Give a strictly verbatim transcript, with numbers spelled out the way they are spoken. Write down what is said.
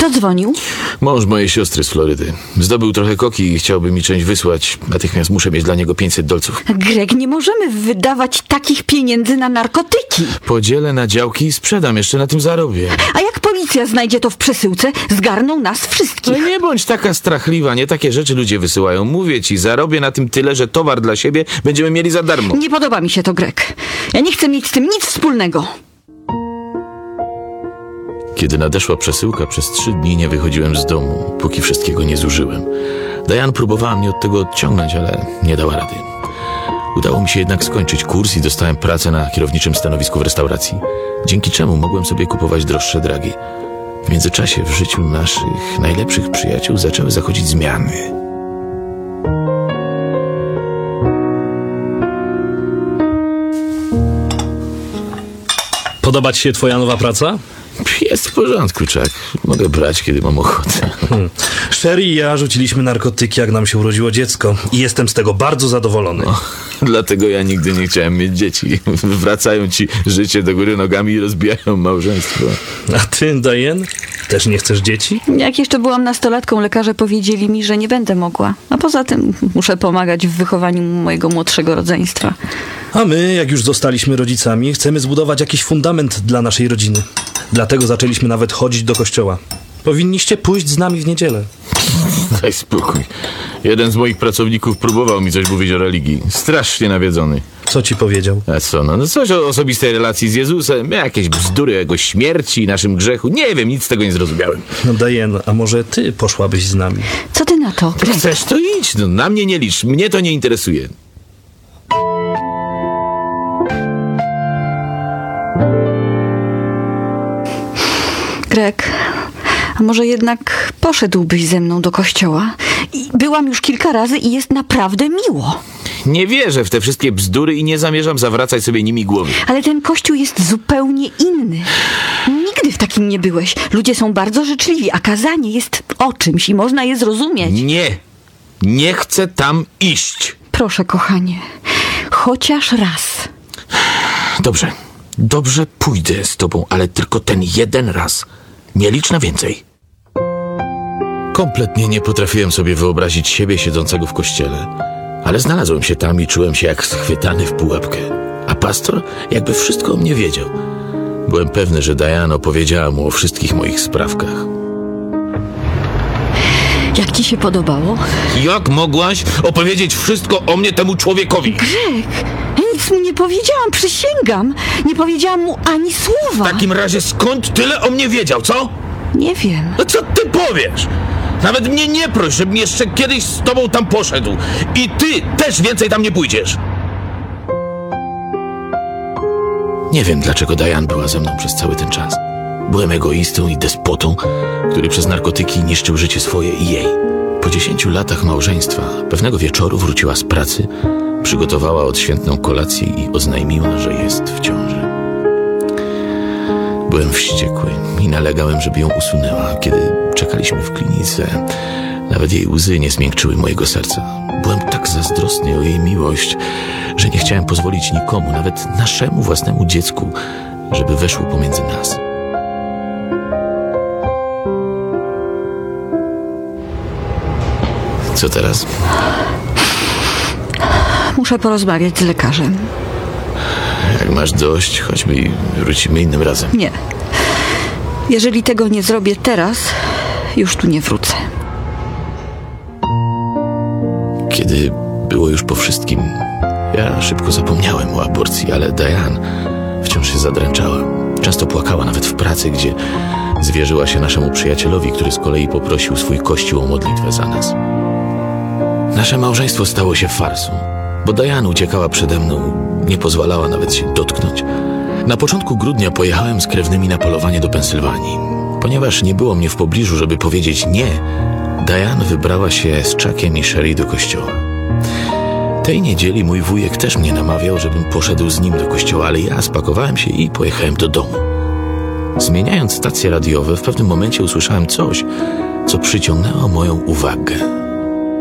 Kto dzwonił? Mąż mojej siostry z Florydy. Zdobył trochę koki i chciałby mi część wysłać. Natychmiast muszę mieć dla niego pięćset dolców. Greg, nie możemy wydawać takich pieniędzy na narkotyki. Podzielę na działki i sprzedam, jeszcze na tym zarobię. A jak policja znajdzie to w przesyłce, zgarną nas wszystkich. No nie bądź taka strachliwa, nie takie rzeczy ludzie wysyłają. Mówię ci, zarobię na tym tyle, że towar dla siebie będziemy mieli za darmo. Nie podoba mi się to, Greg. Ja nie chcę mieć z tym nic wspólnego. Kiedy nadeszła przesyłka, przez trzy dni nie wychodziłem z domu, póki wszystkiego nie zużyłem. Diane próbowała mnie od tego odciągnąć, ale nie dała rady. Udało mi się jednak skończyć kurs i dostałem pracę na kierowniczym stanowisku w restauracji, dzięki czemu mogłem sobie kupować droższe dragi. W międzyczasie w życiu naszych najlepszych przyjaciół zaczęły zachodzić zmiany. Podoba ci się twoja nowa praca? Jest w porządku, Chuck. Mogę brać, kiedy mam ochotę. Hmm. Sherry i ja rzuciliśmy narkotyki, jak nam się urodziło dziecko. I jestem z tego bardzo zadowolony. O, dlatego ja nigdy nie chciałem mieć dzieci. Wracają ci życie do góry nogami i rozbijają małżeństwo. A ty, Diane? Też nie chcesz dzieci? Jak jeszcze byłam nastolatką, lekarze powiedzieli mi, że nie będę mogła. A poza tym muszę pomagać w wychowaniu mojego młodszego rodzeństwa. A my, jak już zostaliśmy rodzicami, chcemy zbudować jakiś fundament dla naszej rodziny. Dlatego zaczęliśmy nawet chodzić do kościoła. Powinniście pójść z nami w niedzielę. Daj spokój. Jeden z moich pracowników próbował mi coś mówić o religii. Strasznie nawiedzony. Co ci powiedział? A co, no, no coś o osobistej relacji z Jezusem, jakieś bzdury o jego śmierci i naszym grzechu. Nie wiem, nic z tego nie zrozumiałem. No Diane, a może ty poszłabyś z nami? Co ty na to, Greg? Chcesz, to idź. No, na mnie nie licz. Mnie to nie interesuje. Greg, a może jednak poszedłbyś ze mną do kościoła? I byłam już kilka razy i jest naprawdę miło. Nie wierzę w te wszystkie bzdury i nie zamierzam zawracać sobie nimi głowy. Ale ten kościół jest zupełnie inny. Nigdy w takim nie byłeś. Ludzie są bardzo życzliwi, a kazanie jest o czymś i można je zrozumieć. Nie. Nie chcę tam iść. Proszę, kochanie. Chociaż raz. Dobrze. Dobrze pójdę z tobą, ale tylko ten jeden raz. Nie licz na więcej. Kompletnie nie potrafiłem sobie wyobrazić siebie siedzącego w kościele. Ale znalazłem się tam i czułem się jak schwytany w pułapkę. A pastor jakby wszystko o mnie wiedział. Byłem pewny, że Diane opowiedziała mu o wszystkich moich sprawkach. Jak ci się podobało? Jak mogłaś opowiedzieć wszystko o mnie temu człowiekowi? Greg, nic mu nie powiedziałam, przysięgam. Nie powiedziałam mu ani słowa. W takim razie skąd tyle o mnie wiedział, co? Nie wiem. No co ty powiesz? Nawet mnie nie proś, żebym jeszcze kiedyś z tobą tam poszedł. I ty też więcej tam nie pójdziesz. Nie wiem, dlaczego Diane była ze mną przez cały ten czas. Byłem egoistą i despotą, który przez narkotyki niszczył życie swoje i jej. Po dziesięciu latach małżeństwa pewnego wieczoru wróciła z pracy, przygotowała odświętną kolację i oznajmiła, że jest w ciąży. Byłem wściekły i nalegałem, żeby ją usunęła. Kiedy czekaliśmy w klinice, nawet jej łzy nie zmiękczyły mojego serca. Byłem tak zazdrosny o jej miłość, że nie chciałem pozwolić nikomu, nawet naszemu własnemu dziecku, żeby weszło pomiędzy nas. Co teraz? Muszę porozmawiać z lekarzem. Jak masz dość, chodźmy i wrócimy innym razem. Nie. Jeżeli tego nie zrobię teraz, już tu nie wrócę. Kiedy było już po wszystkim, ja szybko zapomniałem o aborcji, ale Diane wciąż się zadręczała. Często płakała nawet w pracy, gdzie zwierzyła się naszemu przyjacielowi, który z kolei poprosił swój kościół o modlitwę za nas. Nasze małżeństwo stało się farsą, bo Diane uciekała przede mną, nie pozwalała nawet się dotknąć. Na początku grudnia pojechałem z krewnymi na polowanie do Pensylwanii. Ponieważ nie było mnie w pobliżu, żeby powiedzieć nie, Diane wybrała się z Chuckiem i Sherry do kościoła. Tej niedzieli mój wujek też mnie namawiał, żebym poszedł z nim do kościoła, ale ja spakowałem się i pojechałem do domu. Zmieniając stacje radiowe, w pewnym momencie usłyszałem coś, co przyciągnęło moją uwagę.